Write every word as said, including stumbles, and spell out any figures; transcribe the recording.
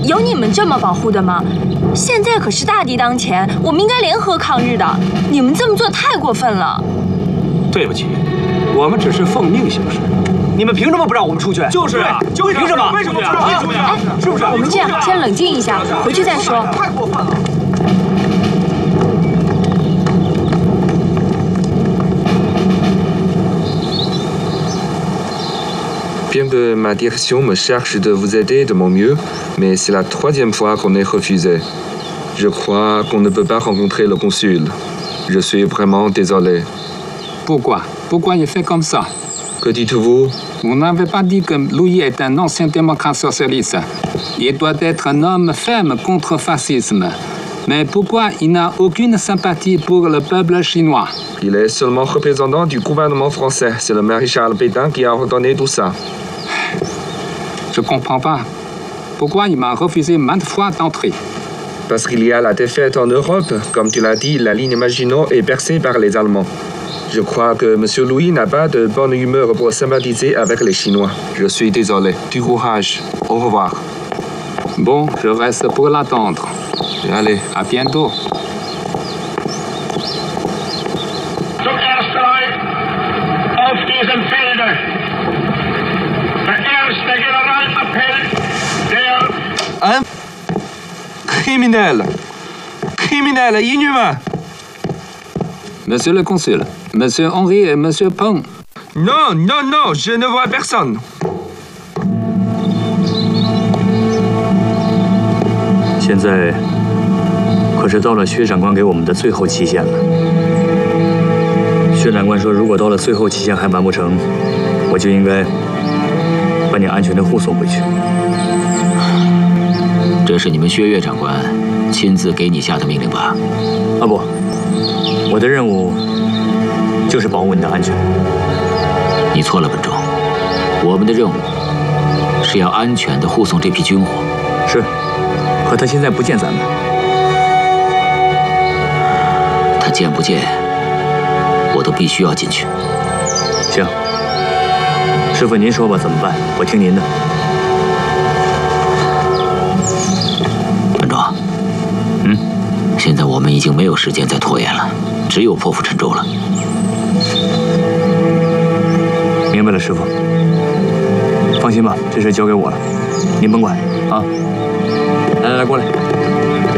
有你们这么保护的吗？现在可是大敌当前，我们应该联合抗日的。你们这么做太过分了。 对不起，我们只是奉命行事。 你们凭什么不让我们出去？ 就是啊， 就是凭什么？ 为什么不让？为什么呀？ 是不是？我们这样，先冷静一下，回去再说。 太过分了。 Bien que ma direction me cherche de vous aider de mon mieux, mais c'est la troisième fois qu'on est refusé. Je crois qu'on ne peut pas rencontrer le consul. Je suis vraiment désolé. Pourquoi? Pourquoi il fait comme ça? Que dites-vous? Vous n'avez pas dit que Louis est un ancien démocrate socialiste. Il doit être un homme ferme contre le fascisme. Mais pourquoi il n'a aucune sympathie pour le peuple chinois? Il est seulement représentant du gouvernement français. C'est le maréchal Pétain qui a ordonné tout ça. Je comprends pas. Pourquoi il m'a refusé maintes fois d'entrer? Parce qu'il y a la défaite en Europe. Comme tu l'as dit, la ligne Maginot est percée par les Allemands. Je crois que M. Louis n'a pas de bonne humeur pour sympathiser avec les Chinois. Je suis désolé. Du courage. Au revoir. Bon, je reste pour l'attendre. Allez. À bientôt. Zum ersten Mal auf diesem Felde der erste Generalappell der... Hein? Criminel! Criminel et inhumain! Monsieur le consul, Monsieur Henri et Monsieur Peng. Non, non, non, je ne vois personne. 现在可是到了薛长官给我们的最后期限了。薛长官说，如果到了最后期限还完不成，我就应该把你安全的护送回去。 这是你们薛岳长官亲自给你下的命令吧？ 啊不，我的任务就是保护你的安全。 你错了，本忠。我们的任务是要安全的护送这批军火。 是。 可他现在不见咱们， 他见不见，我都必须要进去。 行，师傅您说吧，怎么办？我听您的。 本庄， 嗯， 现在我们已经没有时间再拖延了，只有破釜沉舟了。 明白了，师傅。放心吧，这事交给我了，您甭管啊。 来来来，过来。